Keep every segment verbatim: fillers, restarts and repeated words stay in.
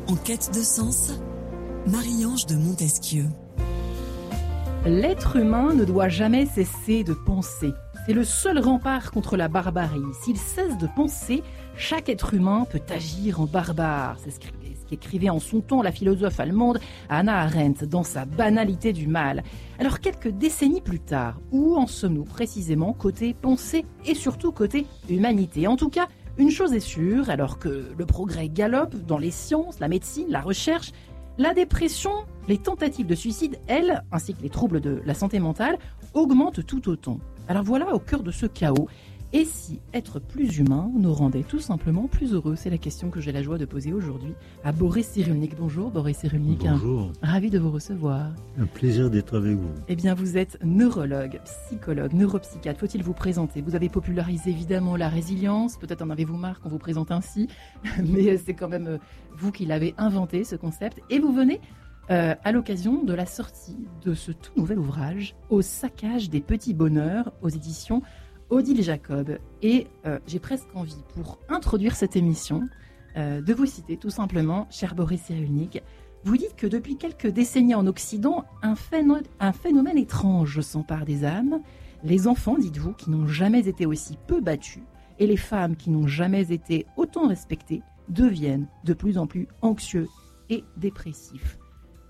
En quête de sens, Marie-Ange de Montesquieu. L'être humain ne doit jamais cesser de penser. C'est le seul rempart contre la barbarie. S'il cesse de penser, chaque être humain peut agir en barbare. C'est ce qu'écrivait en son temps la philosophe allemande Hannah Arendt dans sa banalité du mal. Alors quelques décennies plus tard, où en sommes-nous précisément côté pensée et surtout côté humanité? En tout cas, une chose est sûre, alors que le progrès galope dans les sciences, la médecine, la recherche, la dépression, les tentatives de suicide, elles, ainsi que les troubles de la santé mentale, augmentent tout autant. Alors voilà, au cœur de ce chaos, et si être plus humain nous rendait tout simplement plus heureux? C'est la question que j'ai la joie de poser aujourd'hui à Boris Cyrulnik. Bonjour Boris Cyrulnik. Bonjour. Ravi de vous recevoir. Un plaisir d'être avec vous. Eh bien, vous êtes neurologue, psychologue, neuropsychiatre. Faut-il vous présenter? Vous avez popularisé évidemment la résilience. Peut-être en avez-vous marre qu'on vous présente ainsi, mais c'est quand même vous qui l'avez inventé, ce concept. Et vous venez euh, à l'occasion de la sortie de ce tout nouvel ouvrage, Au saccage des petits bonheurs, aux éditions Odile Jacob. Et euh, j'ai presque envie, pour introduire cette émission, euh, de vous citer tout simplement, cher Boris Cyrulnik. Vous dites que depuis quelques décennies en Occident, un phénomène, un phénomène étrange s'empare des âmes. Les enfants, dites-vous, qui n'ont jamais été aussi peu battus, et les femmes qui n'ont jamais été autant respectées, deviennent de plus en plus anxieux et dépressifs.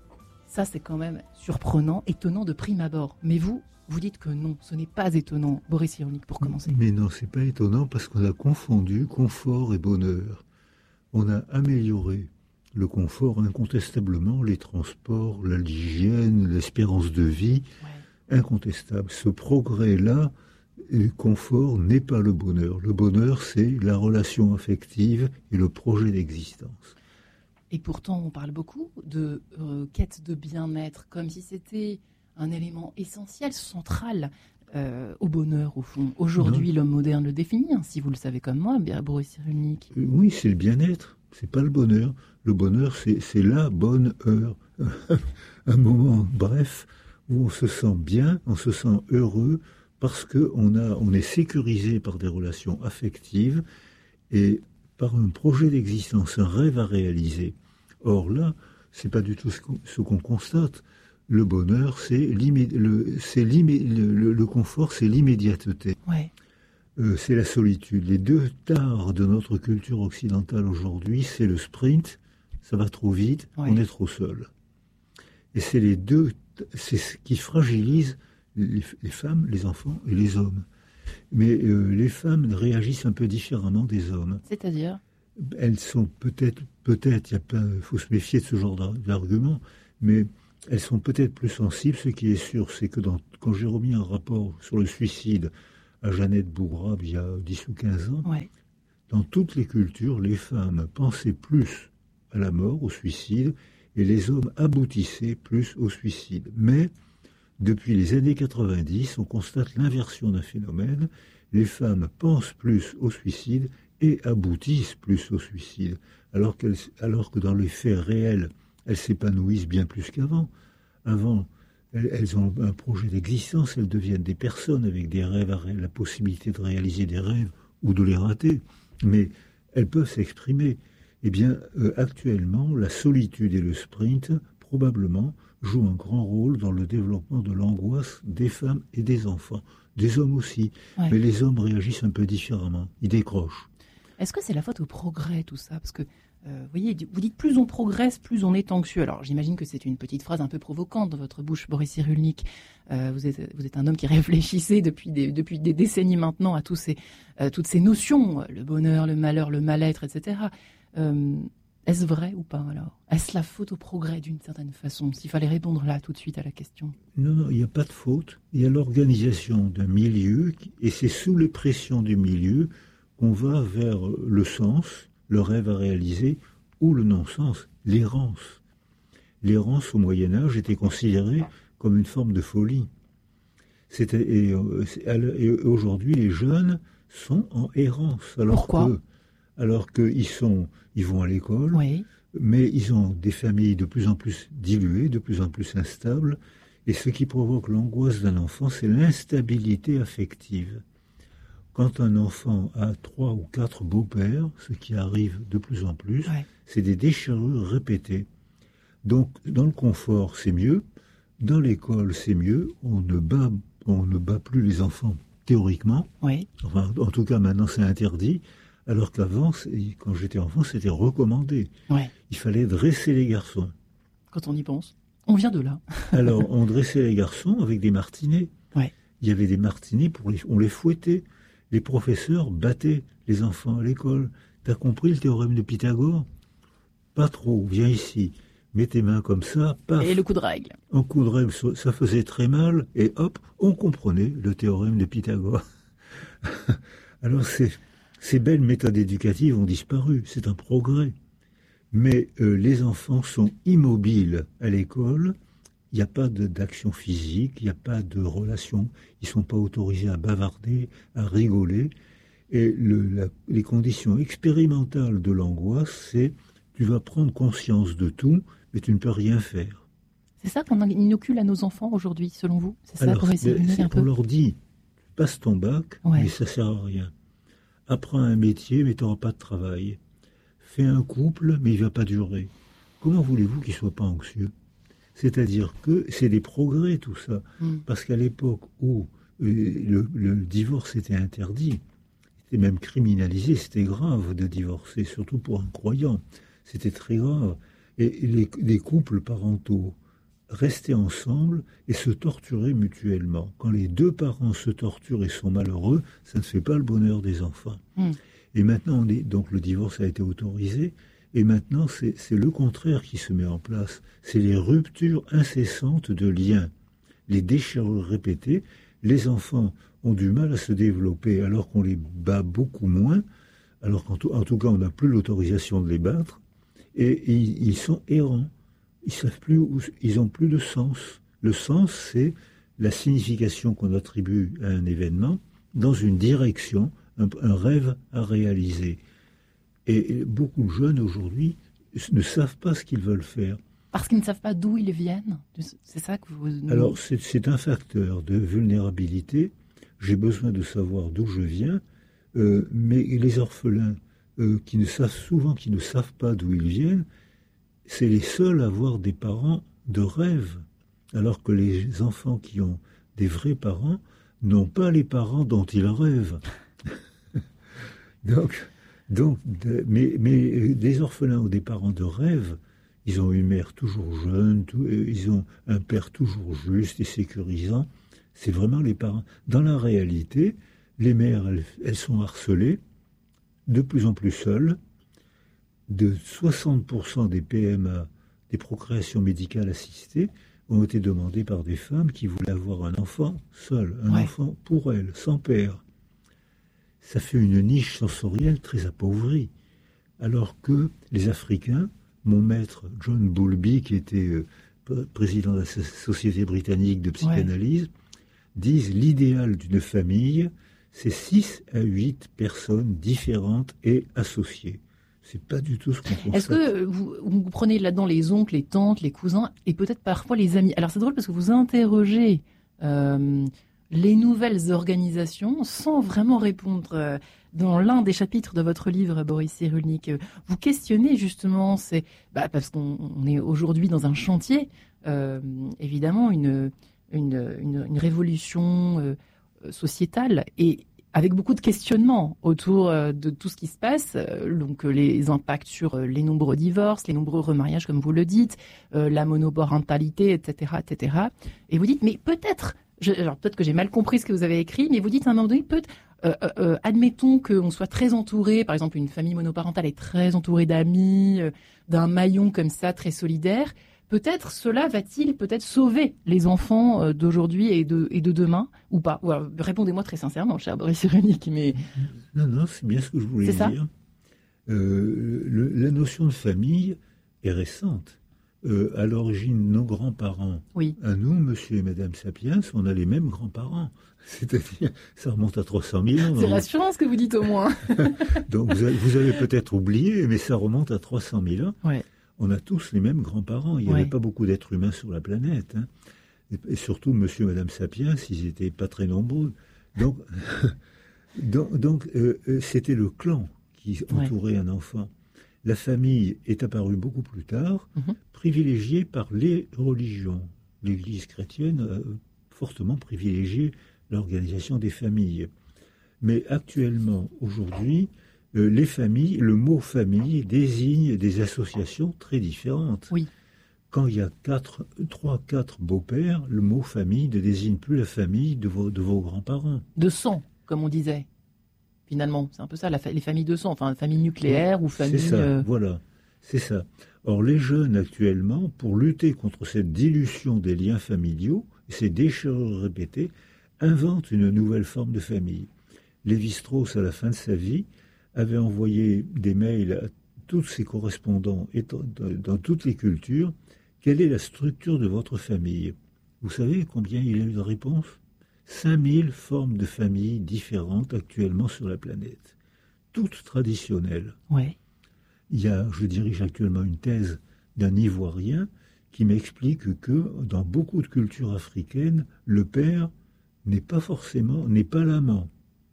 Ça, c'est quand même surprenant, étonnant de prime abord. Mais vous, vous dites que non, ce n'est pas étonnant, Boris Cyrulnik, pour commencer. Mais non, c'est pas étonnant parce qu'on a confondu confort et bonheur. On a amélioré le confort incontestablement, les transports, l'hygiène, l'espérance de vie, ouais. Incontestable. Ce progrès-là, le confort n'est pas le bonheur. Le bonheur, c'est la relation affective et le projet d'existence. Et pourtant, on parle beaucoup de euh, quête de bien-être, comme si c'était un élément essentiel, central euh, au bonheur, au fond. Aujourd'hui, l'homme moderne le définit, hein, si vous le savez comme moi, bien Boris Cyrulnik. Oui, c'est le bien-être, c'est pas le bonheur. Le bonheur, c'est, c'est la bonne heure. Un moment bref où on se sent bien, on se sent heureux, parce qu'on a, on est sécurisé par des relations affectives et par un projet d'existence, un rêve à réaliser. Or là, c'est pas du tout ce qu'on, ce qu'on constate. Le bonheur, c'est, le, c'est le, le confort, c'est l'immédiateté. Ouais. Euh, c'est la solitude. Les deux tares de notre culture occidentale aujourd'hui, c'est le sprint, ça va trop vite, ouais. On est trop seul. Et c'est les deux, c'est ce qui fragilise les, les femmes, les enfants et les hommes. Mais euh, les femmes réagissent un peu différemment des hommes. C'est-à-dire ? Elles sont peut-être, peut-être, il faut se méfier de ce genre d'argument, mais elles sont peut-être plus sensibles. Ce qui est sûr, c'est que dans, quand j'ai remis un rapport sur le suicide à Jeannette Bougrab il y a dix ou quinze ans, ouais. Dans toutes les cultures, les femmes pensaient plus à la mort, au suicide, et les hommes aboutissaient plus au suicide. Mais depuis les années quatre-vingt-dix, on constate l'inversion d'un phénomène. Les femmes pensent plus au suicide et aboutissent plus au suicide, alors, qu'elles, alors que dans les faits réels, elles s'épanouissent bien plus qu'avant. Avant, elles, elles ont un projet d'existence, elles deviennent des personnes avec des rêves, la possibilité de réaliser des rêves ou de les rater, mais elles peuvent s'exprimer. Eh bien, euh, actuellement, la solitude et le sprint, probablement, jouent un grand rôle dans le développement de l'angoisse des femmes et des enfants, des hommes aussi. Ouais. Mais les hommes réagissent un peu différemment, ils décrochent. Est-ce que c'est la faute au progrès, tout ça ? Parce que, euh, vous voyez, vous dites plus on progresse, plus on est anxieux. Alors, j'imagine que c'est une petite phrase un peu provocante dans votre bouche, Boris Cyrulnik. Euh, vous êtes, vous êtes un homme qui réfléchissait depuis des, depuis des décennies maintenant à tous ces, euh, toutes ces notions, le bonheur, le malheur, le mal-être, et cetera. Euh, est-ce vrai ou pas, alors ? Est-ce la faute au progrès, d'une certaine façon ? S'il fallait répondre là, tout de suite, à la question. Non, non, il n'y a pas de faute. Il y a l'organisation d'un milieu, et c'est sous les pressions du milieu qu'on va vers le sens, le rêve à réaliser, ou le non-sens, l'errance. L'errance au Moyen-Âge était considérée comme une forme de folie. C'était, et, et aujourd'hui, les jeunes sont en errance. Alors Pourquoi que, alors qu'ils sont, ils vont à l'école, oui. Mais ils ont des familles de plus en plus diluées, de plus en plus instables, et ce qui provoque l'angoisse d'un enfant, c'est l'instabilité affective. quand un enfant a trois ou quatre beaux-pères, ce qui arrive de plus en plus, ouais. c'est des déchirures répétées. Donc, dans le confort, c'est mieux. Dans l'école, c'est mieux. On ne bat, on ne bat plus les enfants, théoriquement. Oui. Enfin, en tout cas, maintenant, c'est interdit. Alors qu'avant, quand j'étais enfant, c'était recommandé. Ouais. Il fallait dresser les garçons. Quand on y pense. On vient de là. Alors, on dressait les garçons avec des martinets. Ouais. Il y avait des martinets, pour les, on les fouettait. Les professeurs battaient les enfants à l'école. T'as compris le théorème de Pythagore? Pas trop, viens ici. Mets tes mains comme ça, paf. Et le coup de règle. Un coup de règle, ça faisait très mal, et hop, on comprenait le théorème de Pythagore. Alors, ces, ces belles méthodes éducatives ont disparu, c'est un progrès. Mais euh, les enfants sont immobiles à l'école, il n'y a pas d'action physique, il n'y a pas de relation, ils ne sont pas autorisés à bavarder, à rigoler. Et le, la, les conditions expérimentales de l'angoisse, c'est tu vas prendre conscience de tout, mais tu ne peux rien faire. C'est ça qu'on inocule à nos enfants aujourd'hui, selon vous? C'est ça Alors, pour essayer de c'est, un peu. On leur dit, passe ton bac, ouais. mais ça ne sert à rien. Apprends un métier, mais tu n'auras pas de travail. Fais un couple, mais il ne va pas durer. Comment voulez-vous qu'il ne soit pas anxieux? C'est-à-dire que c'est des progrès, tout ça. Mm. Parce qu'à l'époque où euh, le, le divorce était interdit, c'était même criminalisé, c'était grave de divorcer, surtout pour un croyant. C'était très grave. Et les, les couples parentaux restaient ensemble et se torturaient mutuellement. Quand les deux parents se torturent et sont malheureux, ça ne fait pas le bonheur des enfants. Mm. Et maintenant, on est, donc le divorce a été autorisé, et maintenant c'est, c'est le contraire qui se met en place. C'est les ruptures incessantes de liens, les déchirures répétées. Les enfants ont du mal à se développer alors qu'on les bat beaucoup moins, alors qu'en tout, en tout cas on n'a plus l'autorisation de les battre, et, et ils, ils sont errants. Ils savent plus où, ils n'ont plus de sens. Le sens, c'est la signification qu'on attribue à un événement dans une direction, un, un rêve à réaliser. Et, et beaucoup de jeunes aujourd'hui ne savent pas ce qu'ils veulent faire. Parce qu'ils ne savent pas d'où ils viennent. C'est ça que vous... Alors, c'est, c'est un facteur de vulnérabilité. J'ai besoin de savoir d'où je viens, euh, mais les orphelins euh, qui ne savent souvent, qui ne savent pas d'où ils viennent, c'est les seuls à avoir des parents de rêve, alors que les enfants qui ont des vrais parents n'ont pas les parents dont ils rêvent. donc, donc, de, mais, mais des orphelins ou des parents de rêve, ils ont une mère toujours jeune, tout, ils ont un père toujours juste et sécurisant. C'est vraiment les parents. Dans la réalité, les mères, elles, elles sont harcelées, de plus en plus seules. De soixante pour cent des P M A, des procréations médicales assistées, ont été demandées par des femmes qui voulaient avoir un enfant seul, un ouais. enfant pour elles, sans père. Ça fait une niche sensorielle très appauvrie. Alors que les Africains, mon maître John Bowlby, qui était euh, président de la Société britannique de psychanalyse, ouais. disent l'idéal d'une famille, c'est six à huit personnes différentes et associées. C'est pas du tout ce qu'on constate. Est-ce que vous, vous prenez là-dedans les oncles, les tantes, les cousins et peut-être parfois les amis? Alors c'est drôle parce que vous interrogez euh, les nouvelles organisations sans vraiment répondre. Euh, dans l'un des chapitres de votre livre, Boris Cyrulnik, vous questionnez justement, c'est, bah, parce qu'on on est aujourd'hui dans un chantier, euh, évidemment une, une, une, une révolution euh, sociétale et avec beaucoup de questionnements autour de tout ce qui se passe, donc les impacts sur les nombreux divorces, les nombreux remariages, comme vous le dites, la monoparentalité, et cetera, et cetera. Et vous dites, mais peut-être, je, alors peut-être que j'ai mal compris ce que vous avez écrit, mais vous dites à un moment donné, peut euh, euh, admettons qu'on soit très entouré, par exemple une famille monoparentale est très entourée d'amis, euh, d'un maillon comme ça, très solidaire. Peut-être cela va-t-il peut-être sauver les enfants d'aujourd'hui et de, et de demain, ou pas? Ou alors, répondez-moi très sincèrement, cher Boris Cyrulnik. Mais... Non, non, c'est bien ce que je voulais c'est dire. Euh, le, la notion de famille est récente. Euh, à l'origine, nos grands-parents, oui. à nous, monsieur et madame Sapiens, on a les mêmes grands-parents. C'est-à-dire, ça remonte à trois cent mille ans. C'est rassurant ce que vous dites au moins. Donc vous avez, vous avez peut-être oublié, mais ça remonte à trois cent mille ans. Ouais. On a tous les mêmes grands-parents. Il n'y avait ouais. pas beaucoup d'êtres humains sur la planète. Hein. Et, et surtout, monsieur et madame Sapiens, ils n'étaient pas très nombreux. Donc, Donc, donc euh, c'était le clan qui entourait ouais. un enfant. La famille est apparue beaucoup plus tard, mm-hmm. privilégiée par les religions. L'Église chrétienne a fortement privilégié l'organisation des familles. Mais actuellement, aujourd'hui, euh, les familles, le mot famille désigne des associations très différentes. Oui. Quand il y a quatre, trois, quatre beaux-pères, le mot famille ne désigne plus la famille de vos, de vos grands-parents. De sang, comme on disait. Finalement, c'est un peu ça, la fa- les familles de sang, enfin famille nucléaire oui, ou famille... C'est ça, euh... voilà, c'est ça. Or, les jeunes actuellement, pour lutter contre cette dilution des liens familiaux, et ces déchirures répétées, inventent une nouvelle forme de famille. Lévi-Strauss, à la fin de sa vie, avait envoyé des mails à tous ses correspondants dans toutes les cultures. Quelle est la structure de votre famille? Vous savez combien il a eu de réponses? cinq mille formes de familles différentes actuellement sur la planète, toutes traditionnelles. Ouais. Il y a, je dirige actuellement une thèse d'un Ivoirien qui m'explique que dans beaucoup de cultures africaines, le père n'est pas forcément, n'est pas l'amant.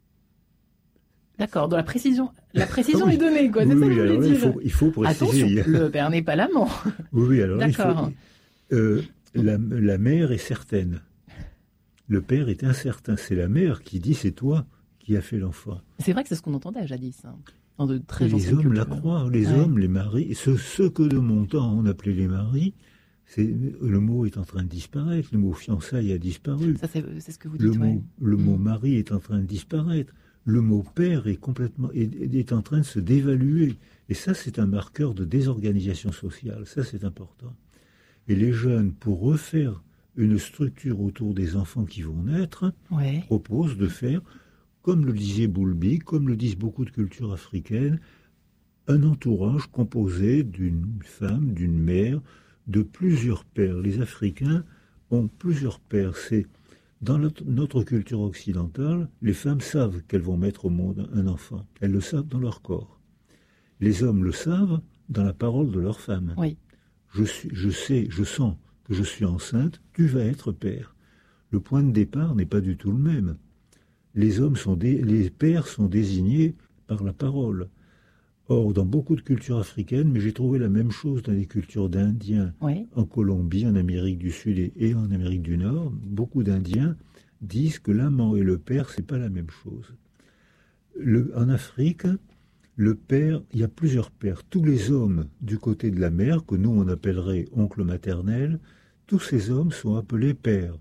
D'accord, dans la précision, la précision oui. est donnée, quoi. C'est oui, ça oui, que je alors voulais là, dire. Il faut, il faut préciser. Attention, le père n'est pas l'amant. Oui, oui, alors D'accord. il faut, euh, la, la mère est certaine. Le père est incertain. C'est la mère qui dit c'est toi qui as fait l'enfant. C'est vrai que c'est ce qu'on entendait jadis. Hein, dans de très Et les hommes cultures. la croient. Les ouais. hommes, les maris, ceux, ceux que de mon temps on appelait les maris, c'est, le mot est en train de disparaître. Le mot fiançailles a disparu. Ça, c'est, c'est ce que vous dites. Le, ouais. mot, le mmh. mot mari est en train de disparaître. Le mot père est complètement est, est en train de se dévaluer. Et ça, c'est un marqueur de désorganisation sociale. Ça, c'est important. Et les jeunes, pour refaire une structure autour des enfants qui vont naître, ouais. proposent de faire, comme le disait Boulby, comme le disent beaucoup de cultures africaines, un entourage composé d'une femme, d'une mère, de plusieurs pères. Les Africains ont plusieurs pères. C'est dans notre, notre culture occidentale, les femmes savent qu'elles vont mettre au monde un enfant. Elles le savent dans leur corps. Les hommes le savent dans la parole de leur femme. Oui. Je suis, je sais, je sens que je suis enceinte, tu vas être père. Le point de départ n'est pas du tout le même. Les hommes sont dé, les pères sont désignés par la parole. Or, dans beaucoup de cultures africaines, mais j'ai trouvé la même chose dans les cultures d'Indiens, oui. en Colombie, en Amérique du Sud et, et en Amérique du Nord, beaucoup d'Indiens disent que l'amant et le père, c'est pas la même chose. Le, en Afrique, le père, il y a plusieurs pères. Tous les hommes du côté de la mère, que nous on appellerait oncle maternel, tous ces hommes sont appelés pères.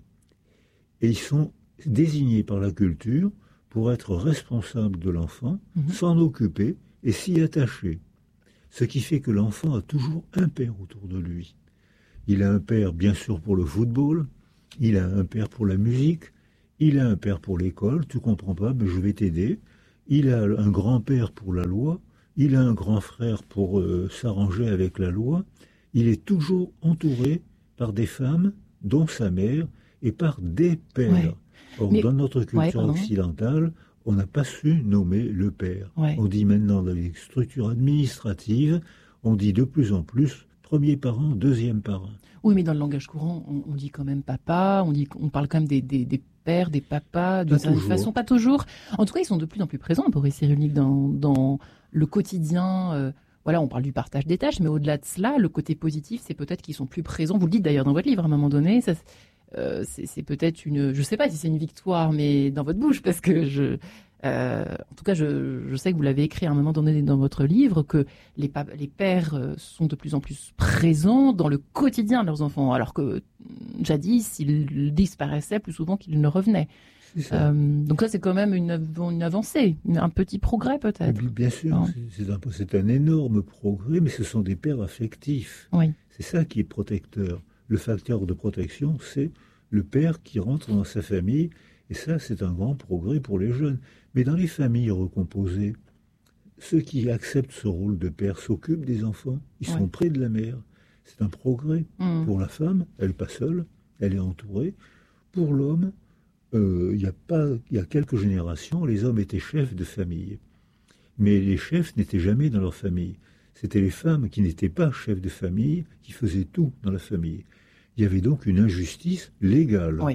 Et ils sont désignés par la culture pour être responsables de l'enfant, mmh. s'en occuper et s'y attacher. Ce qui fait que l'enfant a toujours un père autour de lui. Il a un père, bien sûr, pour le football, il a un père pour la musique, il a un père pour l'école, tu comprends pas, mais je vais t'aider. Il a un grand-père pour la loi, il a un grand frère pour euh, s'arranger avec la loi. Il est toujours entouré par des femmes, dont sa mère, et par des pères. Ouais. Or, mais, dans notre culture ouais, occidentale, on n'a pas su nommer le père. Ouais. On dit maintenant dans les structures administratives, on dit de plus en plus premier parent, deuxième parent. Oui, mais dans le langage courant, on, on dit quand même papa, on, dit, on parle quand même des, des, des pères, des papas, d'une certaine façon, pas toujours. En tout cas, ils sont de plus en plus présents, Boris Cyrulnik, dans, dans le quotidien. Euh, voilà, on parle du partage des tâches, mais au-delà de cela, le côté positif, c'est peut-être qu'ils sont plus présents. Vous le dites d'ailleurs dans votre livre, à un moment donné, ça, euh, c'est, c'est peut-être une... Je ne sais pas si c'est une victoire, mais dans votre bouche, parce que je... Euh, en tout cas, je, je sais que vous l'avez écrit à un moment donné dans votre livre, que les, pa- les pères sont de plus en plus présents dans le quotidien de leurs enfants, alors que jadis, ils disparaissaient plus souvent qu'ils ne revenaient. Ça. Euh, donc ça, c'est quand même une, une avancée, un petit progrès peut-être. Bien sûr, hein. c'est, c'est, un, c'est un énorme progrès, mais ce sont des pères affectifs. Oui. C'est ça qui est protecteur. Le facteur de protection, c'est le père qui rentre dans sa famille. Et ça, c'est un grand progrès pour les jeunes. Mais dans les familles recomposées, ceux qui acceptent ce rôle de père s'occupent des enfants. Ils ouais. sont près de la mère. C'est un progrès. Mmh. Pour la femme, elle n'est pas seule, elle est entourée. Pour l'homme, euh, il y a pas, il y a quelques générations, les hommes étaient chefs de famille. Mais les chefs n'étaient jamais dans leur famille. C'était les femmes qui n'étaient pas chefs de famille, qui faisaient tout dans la famille. Il y avait donc une injustice légale. Oui.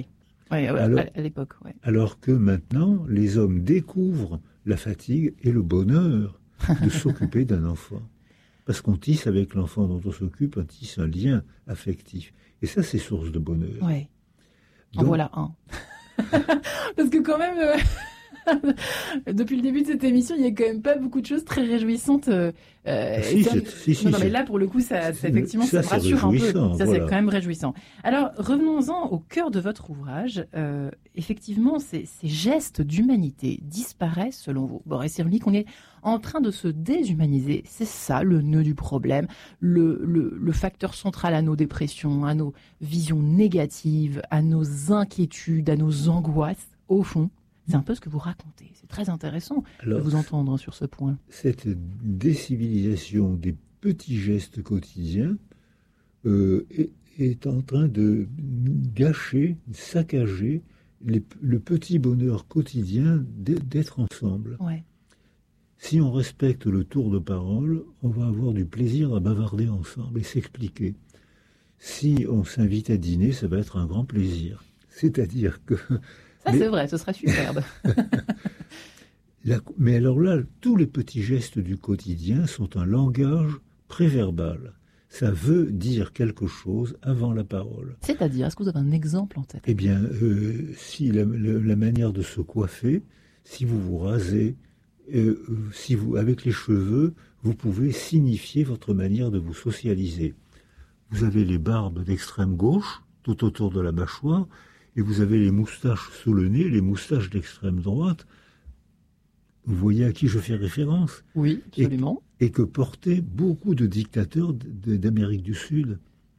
Ouais, alors, à, à l'époque. Ouais. Alors que maintenant, les hommes découvrent la fatigue et le bonheur de s'occuper d'un enfant. Parce qu'on tisse avec l'enfant dont on s'occupe, on tisse un lien affectif. Et ça, c'est source de bonheur. Ouais. Donc, en voilà un. Parce que quand même, euh, depuis le début de cette émission, il n'y a quand même pas beaucoup de choses très réjouissantes. Euh, si, ça, c'est, si, si, non, non, c'est, mais là, pour le coup, ça, ça effectivement, ça, ça me rassure un peu. Ça, voilà. c'est quand même réjouissant. Alors, revenons-en au cœur de votre ouvrage. Euh, effectivement, ces, ces gestes d'humanité disparaissent, selon vous, Boris Cyrulnik. On est en train de se déshumaniser. C'est ça le nœud du problème, le, le, le facteur central à nos dépressions, à nos visions négatives, à nos inquiétudes, à nos angoisses. Au fond, c'est un peu ce que vous racontez. C'est très intéressant Alors, de vous entendre sur ce point. Cette décivilisation des petits gestes quotidiens euh, est, est en train de gâcher, saccager les, le petit bonheur quotidien d'être ensemble. Ouais. Si on respecte le tour de parole, on va avoir du plaisir à bavarder ensemble et s'expliquer. Si on s'invite à dîner, ça va être un grand plaisir. C'est-à-dire que... Ça, mais... c'est vrai, ce serait superbe. La... Mais alors là, tous les petits gestes du quotidien sont un langage préverbal. Ça veut dire quelque chose avant la parole. C'est-à-dire, est-ce que vous avez un exemple en tête? Eh bien, euh, si la, la, la manière de se coiffer, si vous vous rasez, Euh, si vous, avec les cheveux, vous pouvez signifier votre manière de vous socialiser. Vous avez les barbes d'extrême gauche, tout autour de la mâchoire, et vous avez les moustaches sous le nez, les moustaches d'extrême droite. Vous voyez à qui je fais référence? Oui, absolument. Et, et que portaient beaucoup de dictateurs d'Amérique du Sud.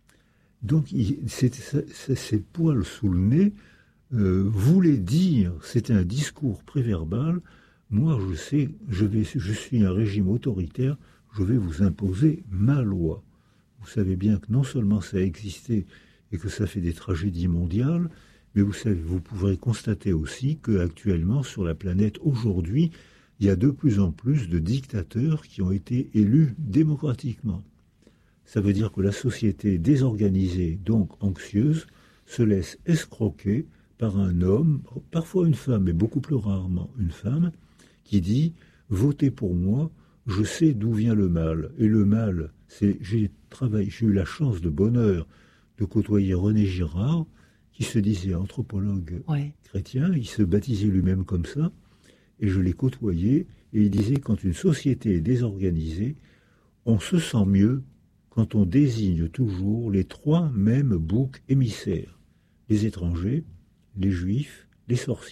Donc, il, c'est, c'est, ces poils sous le nez euh, voulaient dire, c'était un discours préverbal. Moi, je sais, je, vais, je suis un régime autoritaire, je vais vous imposer ma loi. Vous savez bien que non seulement ça a existé et que ça fait des tragédies mondiales, mais vous savez, vous pourrez constater aussi qu'actuellement, sur la planète, aujourd'hui, il y a de plus en plus de dictateurs qui ont été élus démocratiquement. Ça veut dire que la société désorganisée, donc anxieuse, se laisse escroquer par un homme, parfois une femme, mais beaucoup plus rarement une femme, qui dit « Votez pour moi, je sais d'où vient le mal. » Et le mal, c'est j'ai travaillé, j'ai eu la chance de bonheur de côtoyer René Girard, qui se disait anthropologue ouais. chrétien, il se baptisait lui-même comme ça, et je l'ai côtoyé, et il disait « Quand une société est désorganisée, on se sent mieux quand on désigne toujours les trois mêmes boucs émissaires, les étrangers, les juifs, les sorcières. »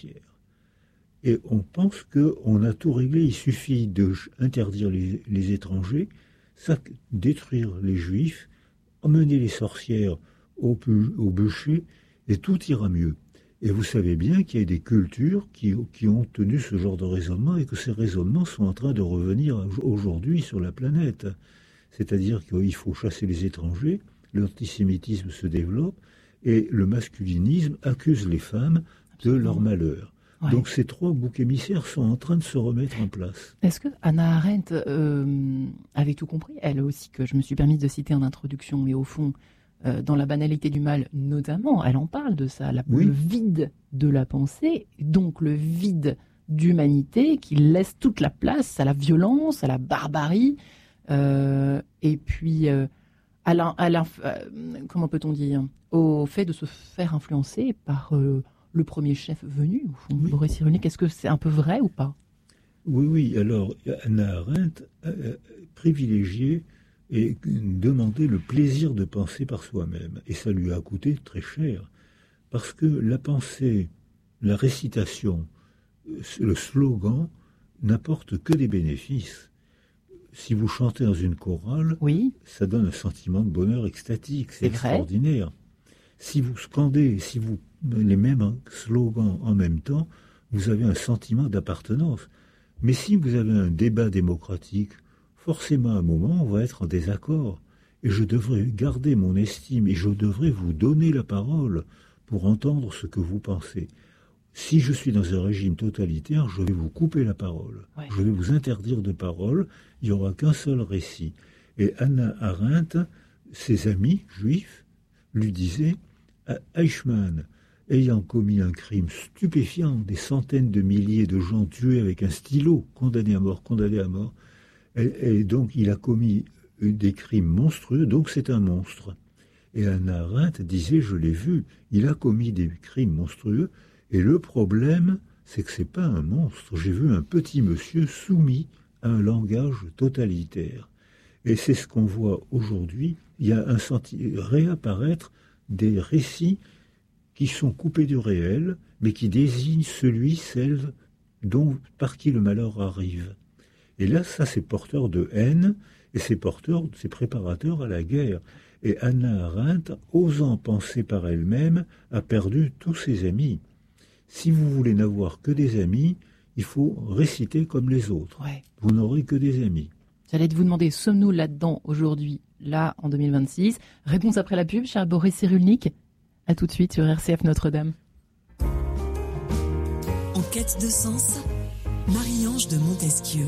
Et on pense qu'on a tout réglé, il suffit d'interdire les, les étrangers, ça, détruire les juifs, emmener les sorcières au, au bûcher, et tout ira mieux. Et vous savez bien qu'il y a des cultures qui, qui ont tenu ce genre de raisonnement et que ces raisonnements sont en train de revenir aujourd'hui sur la planète. C'est-à-dire qu'il faut chasser les étrangers, l'antisémitisme se développe, et le masculinisme accuse les femmes de leur malheur. Ouais. Donc ces trois boucs émissaires sont en train de se remettre en place. Est-ce que Hannah Arendt euh, avait tout compris? Elle aussi, que je me suis permise de citer en introduction, mais au fond, euh, dans La banalité du mal notamment, elle en parle de ça, la, oui. le vide de la pensée, donc le vide d'humanité qui laisse toute la place à la violence, à la barbarie, euh, et puis euh, à la, à la, euh, comment peut-on dire, au fait de se faire influencer par... Euh, le premier chef venu, au fond, oui. Boris Cyrulnik, est-ce que c'est un peu vrai ou pas? Oui, oui. Alors, Hannah Arendt a privilégié et demandé le plaisir de penser par soi-même. Et ça lui a coûté très cher. Parce que la pensée, la récitation, le slogan n'apportent que des bénéfices. Si vous chantez dans une chorale, oui. ça donne un sentiment de bonheur extatique. C'est, c'est extraordinaire. Vrai. Si vous scandez, si vous les mêmes slogans en même temps, vous avez un sentiment d'appartenance. Mais si vous avez un débat démocratique, forcément à un moment, on va être en désaccord. Et je devrais garder mon estime et je devrais vous donner la parole pour entendre ce que vous pensez. Si je suis dans un régime totalitaire, je vais vous couper la parole. Ouais. Je vais vous interdire de parole. Il n'y aura qu'un seul récit. Et Hannah Arendt, ses amis juifs, lui disaient « Eichmann, ayant commis un crime stupéfiant, des centaines de milliers de gens tués avec un stylo, condamnés à mort, condamnés à mort, et, et donc il a commis des crimes monstrueux, donc c'est un monstre. Et Hannah Arendt disait, je l'ai vu, il a commis des crimes monstrueux, et le problème, c'est que c'est pas un monstre. J'ai vu un petit monsieur soumis à un langage totalitaire. Et c'est ce qu'on voit aujourd'hui. Il y a un senti- réapparaître des récits qui sont coupés du réel, mais qui désignent celui, celle dont, par qui le malheur arrive. Et là, ça, c'est porteur de haine, et c'est porteur, c'est préparateur à la guerre. Et Hannah Arendt, osant penser par elle-même, a perdu tous ses amis. Si vous voulez n'avoir que des amis, il faut réciter comme les autres. Ouais. Vous n'aurez que des amis. J'allais vous demander, sommes-nous là-dedans aujourd'hui, là, en deux mille vingt-six? Réponse après la pub, cher Boris Cyrulnik. À tout de suite sur R C F Notre-Dame. En quête de sens, Marie-Ange de Montesquieu.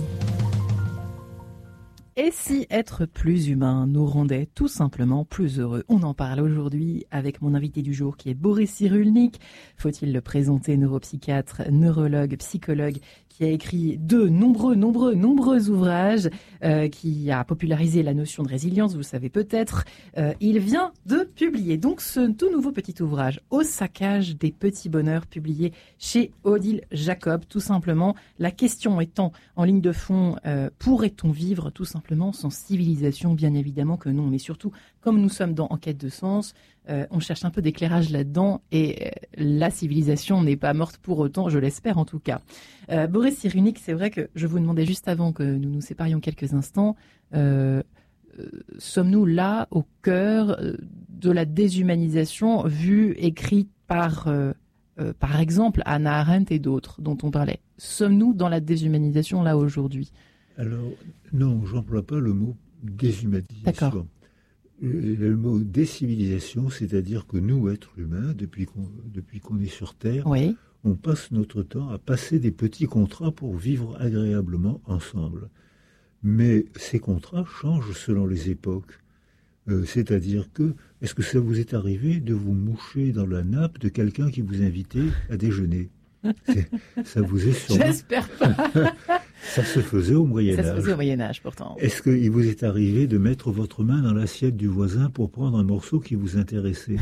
Et si être plus humain nous rendait tout simplement plus heureux? On en parle aujourd'hui avec mon invité du jour qui est Boris Cyrulnik. Faut-il le présenter? Neuropsychiatre, neurologue, psychologue, qui a écrit de nombreux, nombreux, nombreux ouvrages, euh, qui a popularisé la notion de résilience, vous le savez peut-être. Euh, il vient de publier donc ce tout nouveau petit ouvrage, Au saccage des petits bonheurs, publié chez Odile Jacob. Tout simplement, la question étant en ligne de fond, euh, pourrait-on vivre tout simplement sans civilisation? Bien évidemment que non, mais surtout, comme nous sommes dans Enquête de sens, euh, on cherche un peu d'éclairage là-dedans, et euh, la civilisation n'est pas morte pour autant, je l'espère en tout cas. Euh, Boris Cyrulnik, c'est vrai que je vous demandais juste avant que nous nous séparions quelques instants, euh, euh, sommes-nous là au cœur de la déshumanisation vue, écrite par, euh, euh, par exemple, Hannah Arendt et d'autres dont on parlait? Sommes-nous dans la déshumanisation là aujourd'hui? Alors, non, j'emploie pas le mot déshumanisation. D'accord. Le mot décivilisation, c'est-à-dire que nous, êtres humains, depuis qu'on, depuis qu'on est sur Terre, Oui. on passe notre temps à passer des petits contrats pour vivre agréablement ensemble. Mais ces contrats changent selon les époques. Euh, c'est-à-dire que, est-ce que ça vous est arrivé de vous moucher dans la nappe de quelqu'un qui vous invitait à déjeuner? C'est, ça vous est sûrement... J'espère pas. Ça se faisait au Moyen-Âge. Ça se faisait au Moyen-Âge, pourtant. Est-ce qu'il vous est arrivé de mettre votre main dans l'assiette du voisin pour prendre un morceau qui vous intéressait?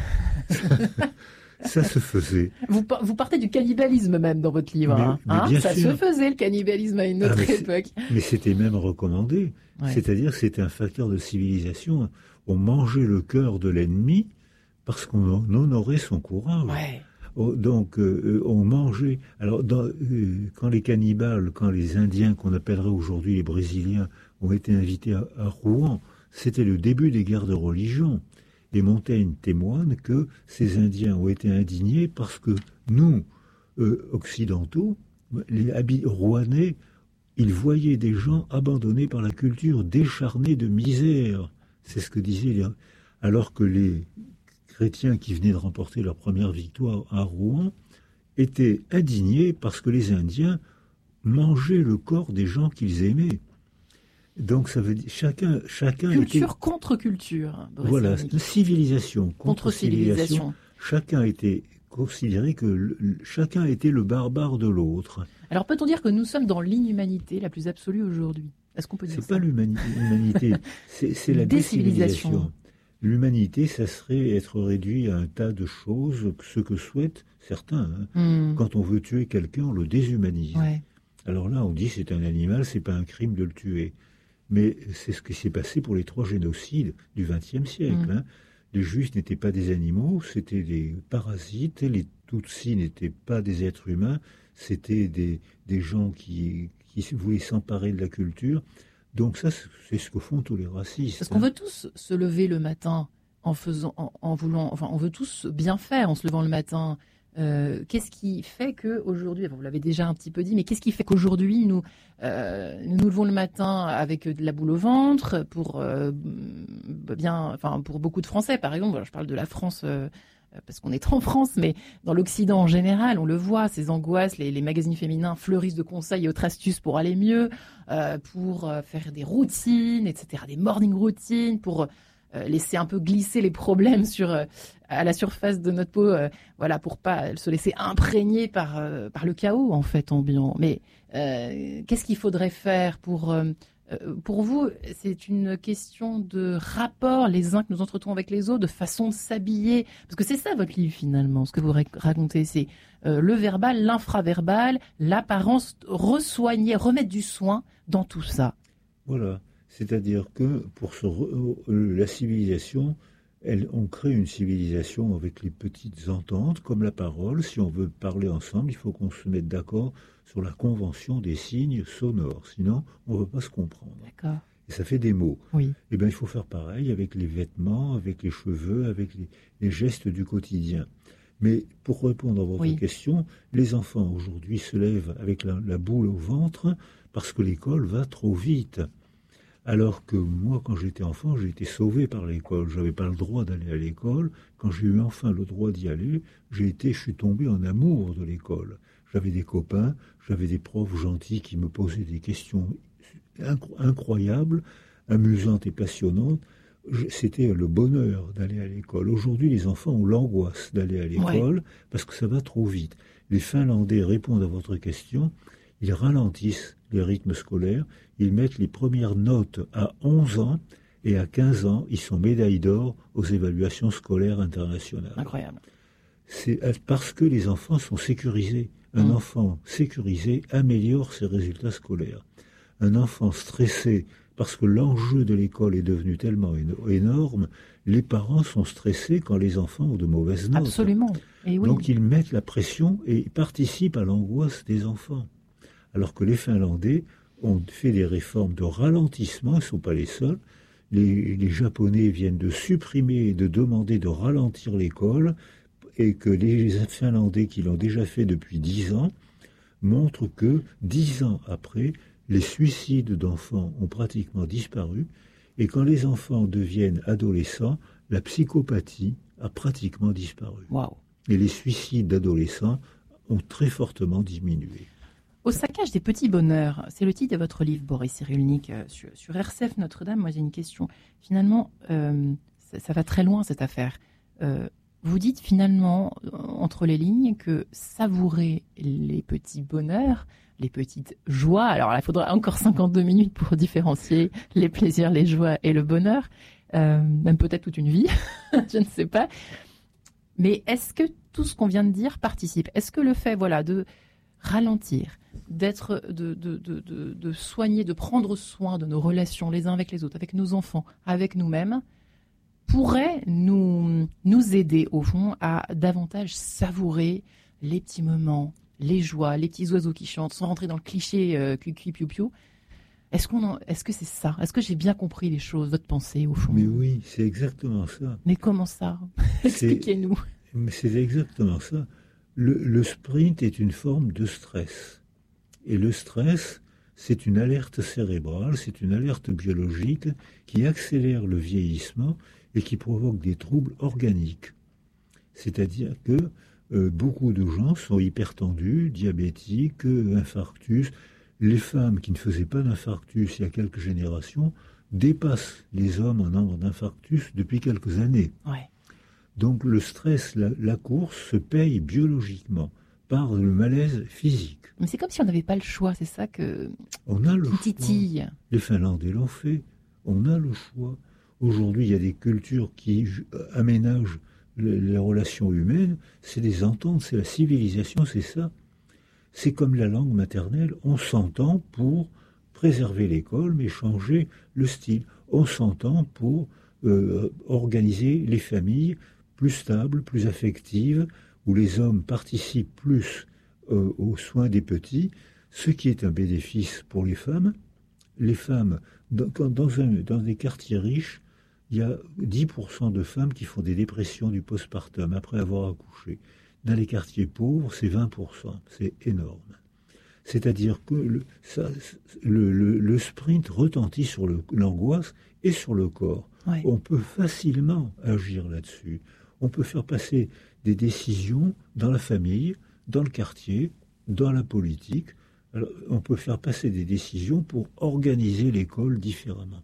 Ça se faisait. Vous, vous partez du cannibalisme même dans votre livre. Mais, hein, mais hein bien ça sûr. se faisait, le cannibalisme, à une autre Ah, mais époque. Mais c'était même recommandé. Ouais. C'est-à-dire que c'était un facteur de civilisation. On mangeait le cœur de l'ennemi parce qu'on honorait son courage. Ouais. Donc, euh, on mangeait. Alors, dans, euh, quand les cannibales, quand les Indiens, qu'on appellerait aujourd'hui les Brésiliens, ont été invités à, à Rouen, c'était le début des guerres de religion. Et Montaigne témoigne que ces Indiens ont été indignés parce que nous, euh, occidentaux, les habits rouennais, ils voyaient des gens abandonnés par la culture, décharnés de misère. C'est ce que disaient les... Alors que les chrétiens qui venaient de remporter leur première victoire à Rouen étaient indignés parce que les Indiens mangeaient le corps des gens qu'ils aimaient. Donc ça veut dire chacun, chacun culture était... contre culture. Voilà, civilisation contre, contre civilisation. civilisation. Chacun était considéré que le, chacun était le barbare de l'autre. Alors peut-on dire que nous sommes dans l'inhumanité la plus absolue aujourd'hui? Est-ce qu'on peut dire c'est ça? C'est pas l'humanité, c'est, c'est la décivilisation. décivilisation. L'humanité, ça serait être réduit à un tas de choses, ce que souhaitent certains. Hein. Mm. Quand on veut tuer quelqu'un, on le déshumanise. Ouais. Alors là, on dit c'est un animal, c'est pas un crime de le tuer. Mais c'est ce qui s'est passé pour les trois génocides du vingtième siècle. Mm. Hein. Les Juifs n'étaient pas des animaux, c'était des parasites. Les Tutsis n'étaient pas des êtres humains, c'était des, des gens qui, qui voulaient s'emparer de la culture. Donc ça, c'est ce que font tous les racistes. Parce qu'on veut tous se lever le matin en faisant, en, en voulant, enfin, on veut tous bien faire en se levant le matin. Euh, qu'est-ce qui fait qu'aujourd'hui, vous l'avez déjà un petit peu dit, mais qu'est-ce qui fait qu'aujourd'hui, nous, euh, nous nous levons le matin avec de la boule au ventre pour euh, bien, enfin, pour beaucoup de Français, par exemple. Alors, je parle de la France. Euh, parce qu'on est en France, mais dans l'Occident en général, on le voit, ces angoisses, les, les magazines féminins fleurissent de conseils et autres astuces pour aller mieux, euh, pour euh, faire des routines, et cetera, des morning routines, pour euh, laisser un peu glisser les problèmes sur, euh, à la surface de notre peau, euh, voilà, pour pas se laisser imprégner par, euh, par le chaos, en fait, ambiant. Mais euh, qu'est-ce qu'il faudrait faire pour... Euh, Pour vous, c'est une question de rapport les uns que nous entretenons avec les autres, de façon de s'habiller. Parce que c'est ça votre livre finalement, ce que vous racontez, c'est euh, le verbal, l'infraverbal, l'apparence, resoigner, remettre du soin dans tout ça. Voilà, c'est-à-dire que pour ce re- la civilisation, elle, on crée une civilisation avec les petites ententes, comme la parole. Si on veut parler ensemble, il faut qu'on se mette d'accord sur la convention des signes sonores. Sinon, on ne va pas se comprendre. D'accord. Et ça fait des mots. Oui. Eh bien, il faut faire pareil avec les vêtements, avec les cheveux, avec les, les gestes du quotidien. Mais pour répondre à votre Oui. question, les enfants aujourd'hui se lèvent avec la, la boule au ventre parce que l'école va trop vite. Alors que moi, quand j'étais enfant, j'ai été sauvé par l'école. Je n'avais pas le droit d'aller à l'école. Quand j'ai eu enfin le droit d'y aller, j'ai été, je suis tombé en amour de l'école. J'avais des copains, j'avais des profs gentils qui me posaient des questions incro- incroyables, amusantes et passionnantes. Je- C'était le bonheur d'aller à l'école. Aujourd'hui, les enfants ont l'angoisse d'aller à l'école Ouais. parce que ça va trop vite. Les Finlandais répondent à votre question. Ils ralentissent les rythmes scolaires. Ils mettent les premières notes à onze ans et à quinze ans, ils sont médailles d'or aux évaluations scolaires internationales. Incroyable. C'est parce que les enfants sont sécurisés. Un Mmh. enfant sécurisé améliore ses résultats scolaires. Un enfant stressé, parce que l'enjeu de l'école est devenu tellement énorme, les parents sont stressés quand les enfants ont de mauvaises notes. Absolument. Et oui. Donc ils mettent la pression et participent à l'angoisse des enfants. Alors que les Finlandais ont fait des réformes de ralentissement, ils ne sont pas les seuls. Les, les Japonais viennent de supprimer et de demander de ralentir l'école, et que les Finlandais qui l'ont déjà fait depuis dix ans montrent que dix ans après, les suicides d'enfants ont pratiquement disparu, et quand les enfants deviennent adolescents, la psychopathie a pratiquement disparu. Waouh. Et les suicides d'adolescents ont très fortement diminué. Au saccage des petits bonheurs, c'est le titre de votre livre, Boris Cyrulnik, euh, sur, sur R C F Notre-Dame. Moi, j'ai une question. Finalement, euh, ça, ça va très loin, cette affaire. Euh, vous dites finalement, entre les lignes, que savourer les petits bonheurs, les petites joies, alors là, il faudra encore cinquante-deux minutes pour différencier les plaisirs, les joies et le bonheur, euh, même peut-être toute une vie, je ne sais pas. Mais est-ce que tout ce qu'on vient de dire participe ? Est-ce que le fait, voilà, de ralentir, d'être, de, de, de, de, de soigner, de prendre soin de nos relations les uns avec les autres, avec nos enfants, avec nous-mêmes, pourrait nous, nous aider, au fond, à davantage savourer les petits moments, les joies, les petits oiseaux qui chantent, sans rentrer dans le cliché euh, cucu piou piou. Est-ce qu'on en, est-ce que c'est ça ? Est-ce que j'ai bien compris les choses, votre pensée, au fond ? Mais oui, c'est exactement ça. Mais comment ça ? Expliquez-nous. Mais c'est exactement ça. Le, le sprint est une forme de stress. Et le stress, c'est une alerte cérébrale, c'est une alerte biologique qui accélère le vieillissement et qui provoque des troubles organiques. C'est-à-dire que euh, beaucoup de gens sont hypertendus, diabétiques, euh, infarctus. Les femmes qui ne faisaient pas d'infarctus il y a quelques générations dépassent les hommes en nombre d'infarctus depuis quelques années. Ouais. Donc le stress, la, la course se paye biologiquement par le malaise physique. Mais c'est comme si on n'avait pas le choix, c'est ça que on a le qui titille. Choix. Les Finlandais l'ont fait. On a le choix. Aujourd'hui, il y a des cultures qui aménagent les, les relations humaines. C'est des ententes, c'est la civilisation, c'est ça. C'est comme la langue maternelle. On s'entend pour préserver l'école, mais changer le style. On s'entend pour euh, organiser les familles plus stables, plus affectives, où les hommes participent plus euh, aux soins des petits, ce qui est un bénéfice pour les femmes. Les femmes, dans, dans, un, dans des quartiers riches, il y a dix pour cent de femmes qui font des dépressions du postpartum après avoir accouché. Dans les quartiers pauvres, c'est vingt pour cent. C'est énorme. C'est-à-dire que le, ça, le, le, le sprint retentit sur le, l'angoisse et sur le corps. Ouais. On peut facilement agir là-dessus. On peut faire passer des décisions dans la famille, dans le quartier, dans la politique. Alors, on peut faire passer des décisions pour organiser l'école différemment.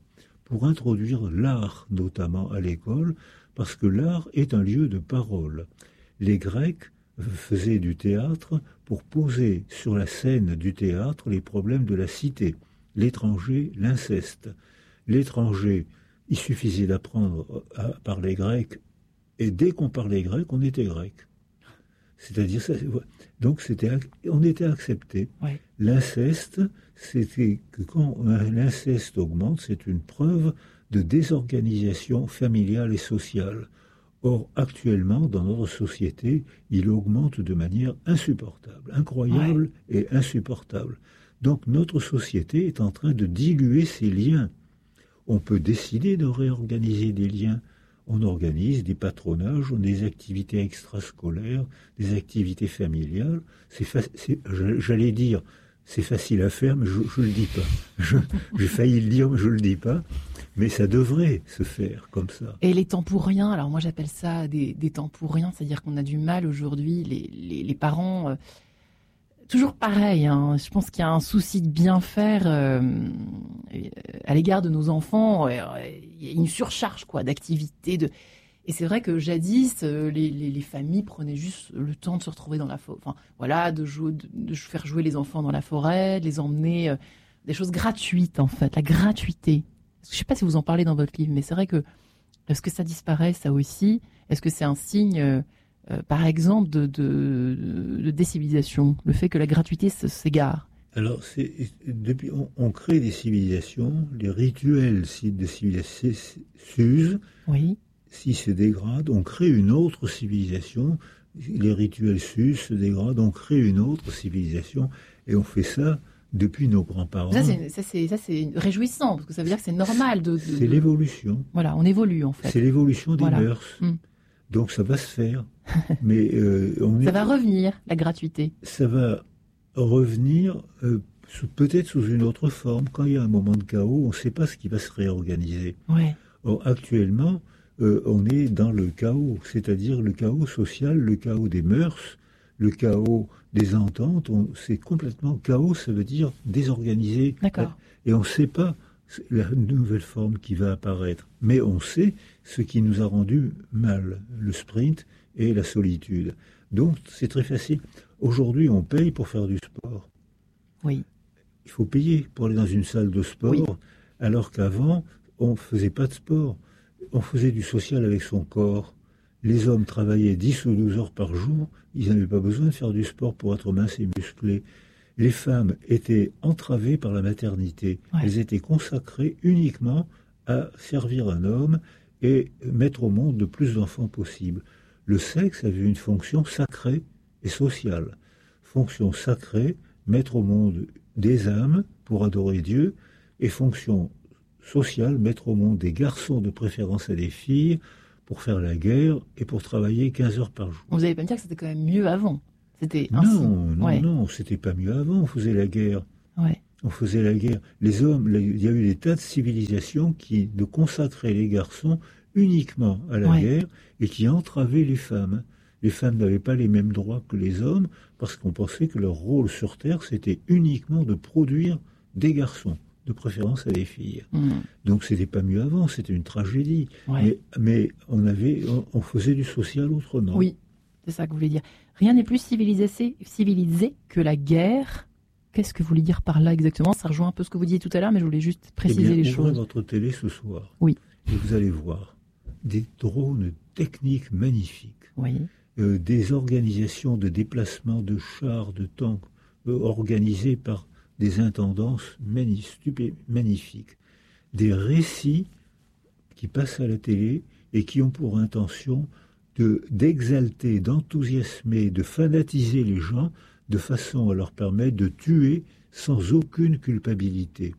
pour introduire l'art notamment à l'école, parce que l'art est un lieu de parole. Les Grecs faisaient du théâtre pour poser sur la scène du théâtre les problèmes de la cité, l'étranger, l'inceste. L'étranger, il suffisait d'apprendre à parler grec, et dès qu'on parlait grec, on était grec. C'est-à-dire, ça, donc c'était, on était accepté. Oui. L'inceste, c'était que quand l'inceste augmente, c'est une preuve de désorganisation familiale et sociale. Or, actuellement, dans notre société, il augmente de manière insupportable, incroyable ouais. et insupportable. Donc, notre société est en train de diluer ses liens. On peut décider de réorganiser des liens. On organise des patronages, des activités extrascolaires, des activités familiales. C'est, fa- c'est j'allais dire, c'est facile à faire, mais je ne le dis pas. Je, j'ai failli le dire, mais je ne le dis pas. Mais ça devrait se faire comme ça. Et les temps pour rien, alors moi j'appelle ça des, des temps pour rien, c'est-à-dire qu'on a du mal aujourd'hui, les, les, les parents... Euh, toujours pareil, hein, je pense qu'il y a un souci de bien faire euh, à l'égard de nos enfants. Euh, il y a une surcharge quoi, d'activités. De... Et c'est vrai que jadis, euh, les, les, les familles prenaient juste le temps de se retrouver dans la forêt. Enfin, voilà, de, jouer, de, de faire jouer les enfants dans la forêt, de les emmener... Euh, des choses gratuites, en fait, la gratuité. Je ne sais pas si vous en parlez dans votre livre, mais c'est vrai que... Est-ce que ça disparaît, ça aussi ? Est-ce que c'est un signe... Euh, Euh, par exemple, de, de, de décivilisation, le fait que la gratuité s'égare. Alors, c'est, depuis, on, on crée des civilisations, les rituels de civilisation s'usent, oui. s'ils se dégradent, on crée une autre civilisation, les rituels s'usent, se dégradent, on crée une autre civilisation, et on fait ça depuis nos grands-parents. Ça, c'est, ça, c'est, ça, c'est réjouissant, parce que ça veut dire que c'est normal de... de c'est l'évolution. Voilà, on évolue, en fait. C'est l'évolution des voilà. mœurs. Hum. Donc ça va se faire. Mais euh, on ça est... va revenir, la gratuité. Ça va revenir euh, sous, peut-être sous une autre forme. Quand il y a un moment de chaos, on ne sait pas ce qui va se réorganiser. Ouais. Or, actuellement, euh, on est dans le chaos, c'est-à-dire le chaos social, le chaos des mœurs, le chaos des ententes. On, c'est complètement chaos, ça veut dire désorganisé. D'accord. Et on ne sait pas la nouvelle forme qui va apparaître. Mais on sait ce qui nous a rendu mal, le sprint et la solitude. Donc, c'est très facile. Aujourd'hui, on paye pour faire du sport. Oui. Il faut payer pour aller dans une salle de sport, oui. Alors qu'avant, on ne faisait pas de sport. On faisait du social avec son corps. Les hommes travaillaient dix ou douze heures par jour. Ils n'avaient pas besoin de faire du sport pour être minces et musclés. Les femmes étaient entravées par la maternité. Ouais. Elles étaient consacrées uniquement à servir un homme et mettre au monde le plus d'enfants possible. Le sexe avait une fonction sacrée et sociale. Fonction sacrée, mettre au monde des âmes pour adorer Dieu, et fonction sociale, mettre au monde des garçons, de préférence à des filles, pour faire la guerre et pour travailler quinze heures par jour. Vous n'allez pas me dire que c'était quand même mieux avant. C'était non, ainsi. non, ouais. non, c'était pas mieux avant, on faisait la guerre. Ouais. On faisait la guerre. Les hommes, il y a eu des tas de civilisations qui ne consacraient les garçons uniquement à la ouais. guerre et qui entravaient les femmes. Les femmes n'avaient pas les mêmes droits que les hommes parce qu'on pensait que leur rôle sur Terre, c'était uniquement de produire des garçons, de préférence à des filles. Mmh. Donc c'était pas mieux avant, c'était une tragédie. Ouais. Mais, mais on, avait, on, on faisait du social autrement. Oui, c'est ça que vous voulez dire. Rien n'est plus civilisé, civilisé que la guerre. Qu'est-ce que vous voulez dire par là exactement ? Ça rejoint un peu ce que vous disiez tout à l'heure, mais je voulais juste préciser eh bien, les ouvrez choses. Votre télé ce soir. Oui. Et vous allez voir des drones techniques magnifiques. Oui. Euh, des organisations de déplacement de chars, de tanks, euh, organisées par des intendances magnifiques, magnifiques. Des récits qui passent à la télé et qui ont pour intention de, d'exalter, d'enthousiasmer, de fanatiser les gens de façon à leur permettre de tuer sans aucune culpabilité.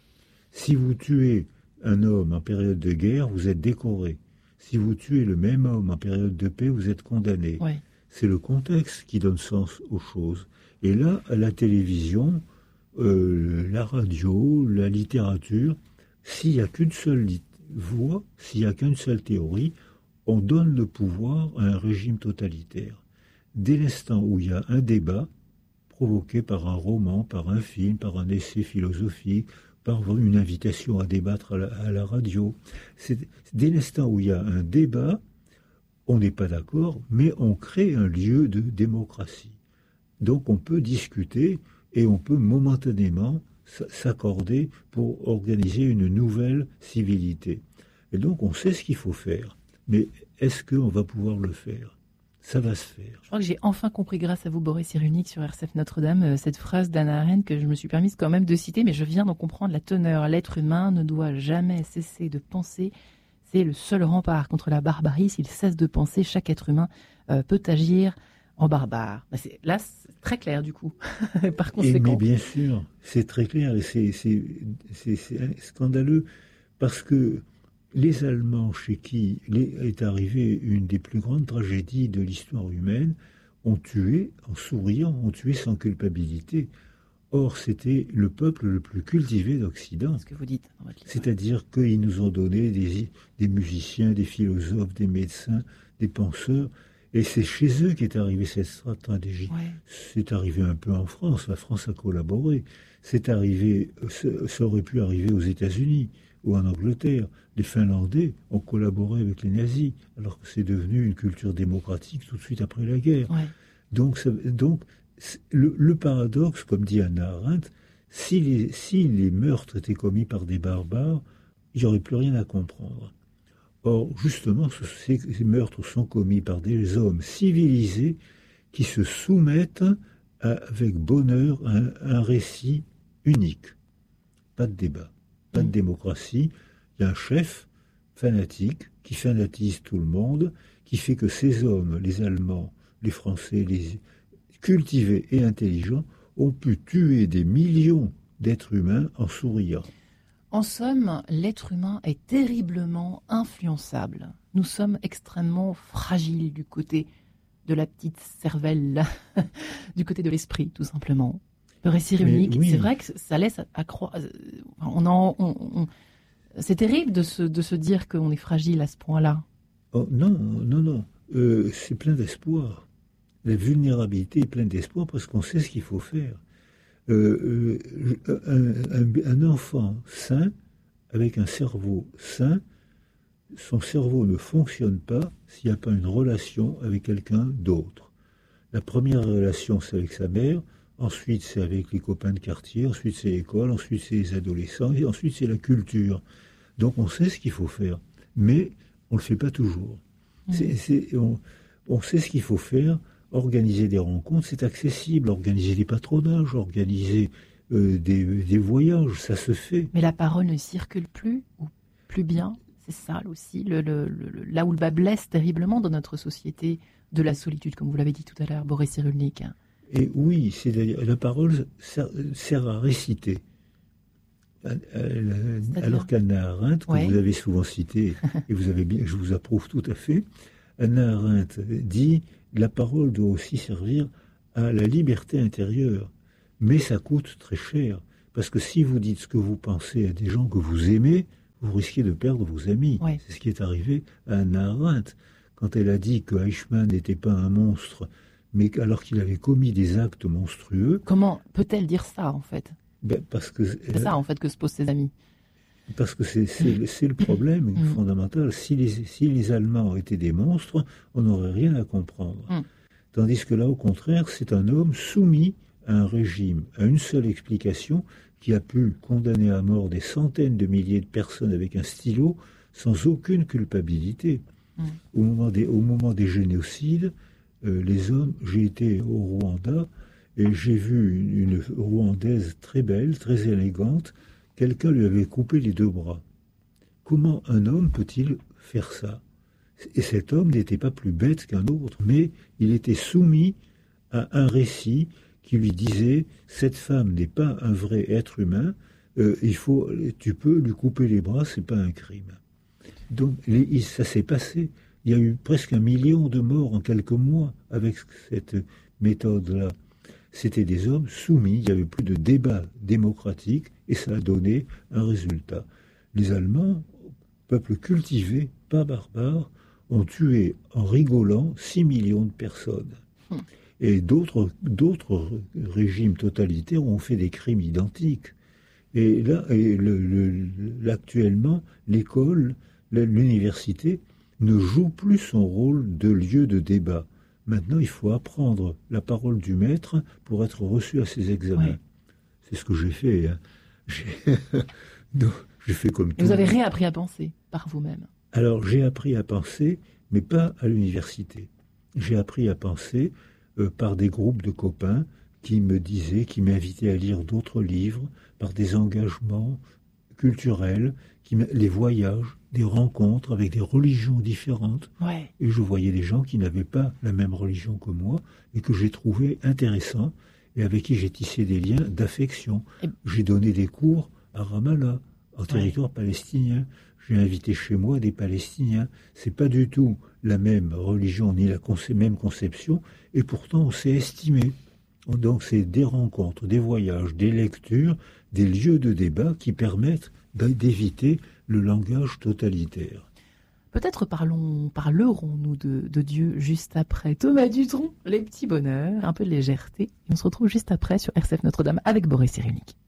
Si vous tuez un homme en période de guerre, vous êtes décoré. Si vous tuez le même homme en période de paix, vous êtes condamné. Ouais. C'est le contexte qui donne sens aux choses. Et là, à la télévision, euh, la radio, la littérature, s'il n'y a qu'une seule voix, s'il n'y a qu'une seule théorie, on donne le pouvoir à un régime totalitaire. Dès l'instant où il y a un débat, provoqué par un roman, par un film, par un essai philosophique, par une invitation à débattre à la, à la radio. C'est, dès l'instant où il y a un débat, on n'est pas d'accord, mais on crée un lieu de démocratie. Donc on peut discuter et on peut momentanément s'accorder pour organiser une nouvelle civilité. Et donc on sait ce qu'il faut faire. Mais est-ce qu'on va pouvoir le faire ? Ça va se faire. Je crois que j'ai enfin compris, grâce à vous, Boris Cyrulnik, sur R C F Notre-Dame, cette phrase d'Hannah Arendt que je me suis permise quand même de citer, mais je viens d'en comprendre la teneur. L'être humain ne doit jamais cesser de penser. C'est le seul rempart contre la barbarie. S'il cesse de penser, chaque être humain euh, peut agir en barbare. C'est, là, c'est très clair, du coup, par conséquent. Et, mais bien sûr, c'est très clair, et c'est, c'est, c'est, c'est scandaleux, parce que les Allemands, chez qui est arrivée une des plus grandes tragédies de l'histoire humaine, ont tué en souriant, ont tué sans culpabilité. Or, c'était le peuple le plus cultivé d'Occident. C'est ce que vous dites dans votre livre. C'est-à-dire qu'ils nous ont donné des, des musiciens, des philosophes, des médecins, des penseurs. Et c'est chez eux qu'est arrivée cette stratégie. Ouais. C'est arrivé un peu en France. La France a collaboré. C'est arrivé, ça aurait pu arriver aux États-Unis ou en Angleterre. Les Finlandais ont collaboré avec les nazis, alors que c'est devenu une culture démocratique tout de suite après la guerre. Ouais. Donc, ça, donc le, le paradoxe, comme dit Hannah Arendt, si les, si les meurtres étaient commis par des barbares, il n'y aurait plus rien à comprendre. Or, justement, ces, ces meurtres sont commis par des hommes civilisés qui se soumettent à, avec bonheur à un, un récit unique. Pas de débat, pas de démocratie. Il y a un chef fanatique qui fanatise tout le monde, qui fait que ces hommes, les Allemands, les Français, les cultivés et intelligents, ont pu tuer des millions d'êtres humains en souriant. En somme, l'être humain est terriblement influençable. Nous sommes extrêmement fragiles du côté de la petite cervelle, du côté de l'esprit, tout simplement. Le récit unique, oui. C'est vrai que ça laisse accroire. On en, on, on... C'est terrible de se, de se dire qu'on est fragile à ce point-là. Oh, non, non, non. Euh, c'est plein d'espoir. La vulnérabilité est pleine d'espoir parce qu'on sait ce qu'il faut faire. Euh, euh, un, un, un enfant sain, avec un cerveau sain, son cerveau ne fonctionne pas s'il n'y a pas une relation avec quelqu'un d'autre. La première relation, c'est avec sa mère, ensuite c'est avec les copains de quartier, ensuite c'est l'école, ensuite c'est les adolescents, et ensuite c'est la culture. Donc on sait ce qu'il faut faire, mais on ne le fait pas toujours. Mmh. C'est, c'est, on, on sait ce qu'il faut faire. Organiser des rencontres, c'est accessible. Organiser des patronages, organiser euh, des, des voyages, ça se fait. Mais la parole ne circule plus, ou plus bien. C'est ça aussi, le, le, le, là où le bas blesse terriblement dans notre société de la solitude, comme vous l'avez dit tout à l'heure, Boris Cyrulnik. Et oui, c'est-à-dire, la parole sert, sert à réciter. Alors qu'Hannah Arendt, que ouais. vous avez souvent cité, et vous avez bien, je vous approuve tout à fait, Hannah Arendt dit la parole doit aussi servir à la liberté intérieure. Mais ça coûte très cher. Parce que si vous dites ce que vous pensez à des gens que vous aimez, vous risquez de perdre vos amis. Ouais. C'est ce qui est arrivé à Hannah Arendt. Quand elle a dit que Eichmann n'était pas un monstre, mais alors qu'il avait commis des actes monstrueux... Comment peut-elle dire ça, en fait ? ben parce que C'est elle, ça, en fait, que se posent ses amis. Parce que c'est, c'est, c'est le problème mmh. fondamental. Si les, si les Allemands étaient des monstres, on n'aurait rien à comprendre. Mmh. Tandis que là, au contraire, c'est un homme soumis à un régime, à une seule explication, qui a pu condamner à mort des centaines de milliers de personnes avec un stylo, sans aucune culpabilité. Mmh. Au moment des, au moment des génocides, euh, les hommes, j'ai été au Rwanda, et j'ai vu une, une Rwandaise très belle, très élégante. Quelqu'un lui avait coupé les deux bras. Comment un homme peut-il faire ça ? Et cet homme n'était pas plus bête qu'un autre, mais il était soumis à un récit qui lui disait « Cette femme n'est pas un vrai être humain, euh, il faut, tu peux lui couper les bras, c'est pas un crime. » Donc les, ça s'est passé. Il y a eu presque un million de morts en quelques mois avec cette méthode-là. C'était des hommes soumis, il n'y avait plus de débat démocratique, et ça a donné un résultat. Les Allemands, peuple cultivé, pas barbare, ont tué en rigolant six millions de personnes. Hum. Et d'autres, d'autres régimes totalitaires ont fait des crimes identiques. Et là, et le, le, actuellement, l'école, l'université ne joue plus son rôle de lieu de débat. Maintenant, il faut apprendre la parole du maître pour être reçu à ses examens. Oui. C'est ce que j'ai fait. Hein. J'ai... non, j'ai fait comme tout. Vous avez réappris à penser par vous-même. Alors, j'ai appris à penser, mais pas à l'université. J'ai appris à penser euh, par des groupes de copains qui me disaient, qui m'invitaient à lire d'autres livres, par des engagements culturels, qui me... les voyages, des rencontres avec des religions différentes. Ouais. Et je voyais des gens qui n'avaient pas la même religion que moi et que j'ai trouvé intéressants et avec qui j'ai tissé des liens d'affection. Et... J'ai donné des cours à Ramallah, en territoire ouais. palestinien. J'ai invité chez moi des Palestiniens. C'est pas du tout la même religion ni la conce- même conception, et pourtant on s'est estimé. Donc c'est des rencontres, des voyages, des lectures, des lieux de débat qui permettent d'éviter le langage totalitaire. Peut-être parlons, parlerons-nous de, de Dieu juste après. Thomas Dutronc, les petits bonheurs, un peu de légèreté. Et on se retrouve juste après sur R C F Notre-Dame avec Boris Cyrulnik.